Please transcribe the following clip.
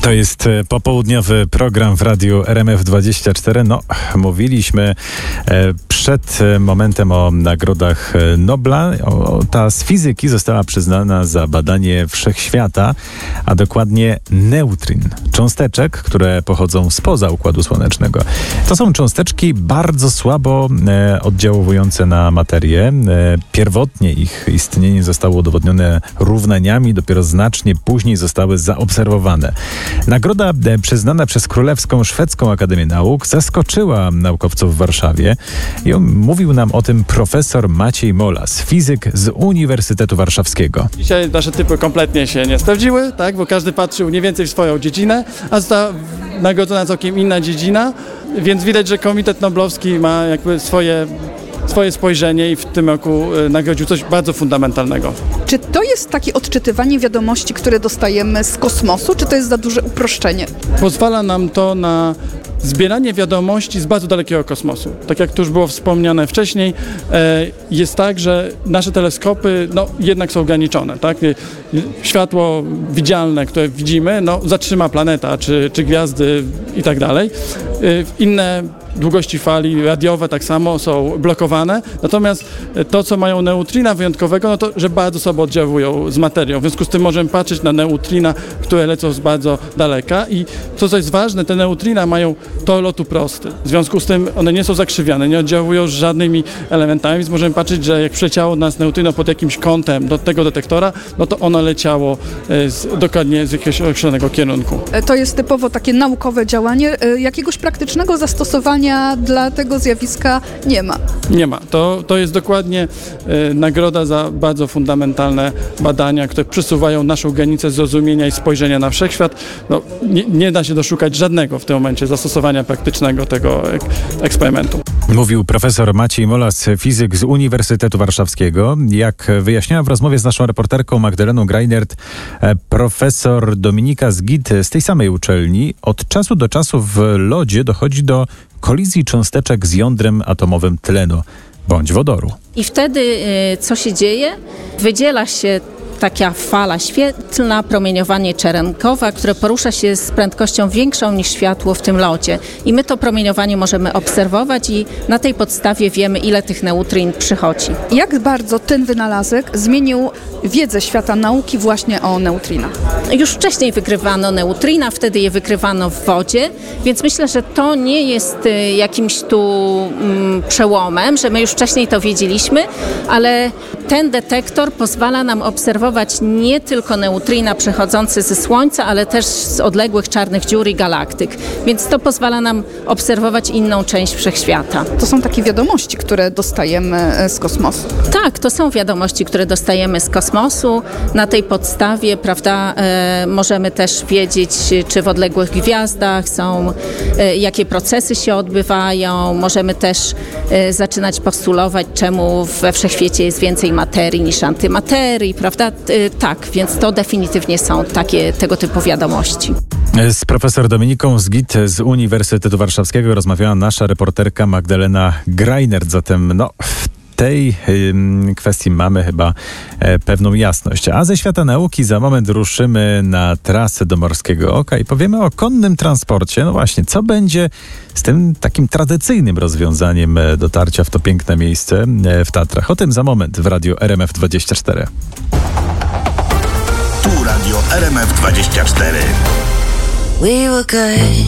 To jest popołudniowy program w radiu RMF24. No, mówiliśmy przed momentem o nagrodach Nobla. Ta z fizyki została przyznana za badanie wszechświata, a dokładnie neutrin, cząsteczek, które pochodzą spoza Układu Słonecznego. To są cząsteczki bardzo słabo oddziałujące na materię. Pierwotnie ich istnienie zostało udowodnione równaniami, dopiero znacznie później zostały zaobserwowane. Nagroda przyznana przez Królewską Szwedzką Akademię Nauk zaskoczyła naukowców w Warszawie i mówił nam o tym profesor Maciej Molas, fizyk z Uniwersytetu Warszawskiego. Dzisiaj nasze typy kompletnie się nie sprawdziły, tak, bo każdy patrzył mniej więcej w swoją dziedzinę, a została nagrodzona całkiem inna dziedzina, więc widać, że Komitet Noblowski ma jakby swoje spojrzenie i w tym roku nagrodził coś bardzo fundamentalnego. Czy to jest takie odczytywanie wiadomości, które dostajemy z kosmosu, czy to jest za duże uproszczenie? Pozwala nam to na zbieranie wiadomości z bardzo dalekiego kosmosu. Tak jak to już było wspomniane wcześniej, jest tak, że nasze teleskopy jednak są ograniczone. Tak? Światło widzialne, które widzimy, zatrzyma planeta, czy gwiazdy i tak dalej. Inne długości fali radiowe tak samo są blokowane, natomiast to, co mają neutrina wyjątkowego, to, że bardzo słabo oddziałują z materią. W związku z tym możemy patrzeć na neutrina, które lecą z bardzo daleka i to, co jest ważne, te neutrina mają tor lotu prosty. W związku z tym one nie są zakrzywiane, nie oddziałują z żadnymi elementami, więc możemy patrzeć, że jak przyleciało nas neutrino pod jakimś kątem do tego detektora, to ono leciało dokładnie z jakiegoś określonego kierunku. To jest typowo takie naukowe działanie. Jakiegoś praktycznego zastosowania dla tego zjawiska nie ma. Nie ma. To jest dokładnie nagroda za bardzo fundamentalne badania, które przesuwają naszą granicę zrozumienia i spojrzenia na wszechświat. Nie da się doszukać żadnego w tym momencie zastosowania praktycznego tego eksperymentu. Mówił profesor Maciej Molas, fizyk z Uniwersytetu Warszawskiego. Jak wyjaśniała w rozmowie z naszą reporterką Magdaleną Greinert, profesor Dominika Zgid z tej samej uczelni, od czasu do czasu w lodzie dochodzi do kolizji cząsteczek z jądrem atomowym tlenu bądź wodoru. I wtedy co się dzieje? Wydziela się taka fala świetlna, promieniowanie czeremkowe, które porusza się z prędkością większą niż światło w tym lodzie. I my to promieniowanie możemy obserwować i na tej podstawie wiemy, ile tych neutrin przychodzi. Jak bardzo ten wynalazek zmienił wiedzę świata nauki właśnie o neutrinach? Już wcześniej wykrywano neutrina, wtedy je wykrywano w wodzie, więc myślę, że to nie jest jakimś tu przełomem, że my już wcześniej to wiedzieliśmy, ale ten detektor pozwala nam obserwować nie tylko neutrina przechodzące ze Słońca, ale też z odległych czarnych dziur i galaktyk. Więc to pozwala nam obserwować inną część wszechświata. To są takie wiadomości, które dostajemy z kosmosu. Tak, to są wiadomości, które dostajemy z kosmosu. Na tej podstawie, prawda, możemy też wiedzieć, czy w odległych gwiazdach są, jakie procesy się odbywają. Możemy też zaczynać postulować, czemu we wszechświecie jest więcej materii niż antymaterii, prawda? Tak, więc to definitywnie są tego typu wiadomości. Z profesor Dominiką Zgid z Uniwersytetu Warszawskiego rozmawiała nasza reporterka Magdalena Greinert. Zatem w tej kwestii mamy chyba pewną jasność. A ze świata nauki za moment ruszymy na trasę do Morskiego Oka i powiemy o konnym transporcie. No właśnie, co będzie z tym takim tradycyjnym rozwiązaniem dotarcia w to piękne miejsce w Tatrach? O tym za moment w radiu RMF24. Tu radio RMF24. We were good.